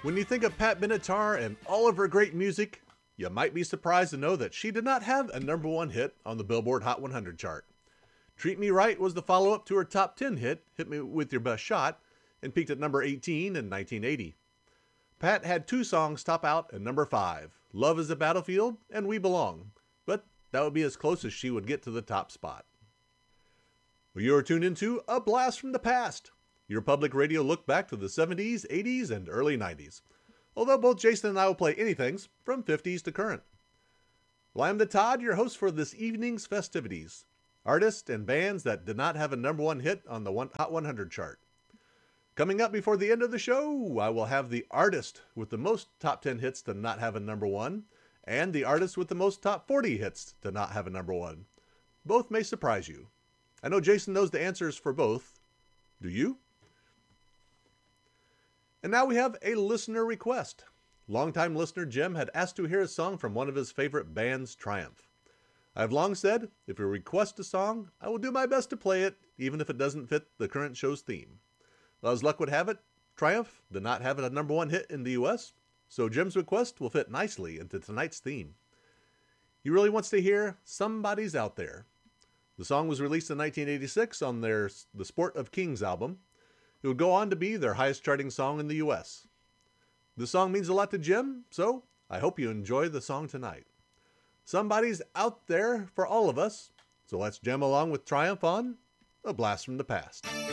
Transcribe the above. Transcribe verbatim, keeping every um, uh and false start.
When you think of Pat Benatar and all of her great music, you might be surprised to know that she did not have a number one hit on the Billboard Hot one hundred chart. Treat Me Right was the follow-up to her top ten hit, Hit Me With Your Best Shot, and peaked at number eighteen in nineteen eighty. Pat had two songs top out at number five, Love is a Battlefield and We Belong, but that would be as close as she would get to the top spot. Well, you are tuned into A Blast from the Past, your public radio look back to the seventies, eighties, and early nineties. Although both Jason and I will play anythings from fifties to current. Well, I'm the Todd, your host for this evening's festivities. Artists and bands that did not have a number one hit on the Hot one hundred chart. Coming up before the end of the show, I will have the artist with the most top ten hits to not have a number one, and the artist with the most top forty hits to not have a number one. Both may surprise you. I know Jason knows the answers for both. Do you? And now we have a listener request. Longtime listener Jim had asked to hear a song from one of his favorite bands, Triumph. I have long said, if you request a song, I will do my best to play it, even if it doesn't fit the current show's theme. Well, as luck would have it, Triumph did not have a number one hit in the U S, so Jim's request will fit nicely into tonight's theme. He really wants to hear Somebody's Out There. The song was released in nineteen eighty-six on their The Sport of Kings album. It would go on to be their highest charting song in the U S. The song means a lot to Jim, so I hope you enjoy the song tonight. Somebody's out there for all of us, so let's jam along with Triumph on A Blast from the Past.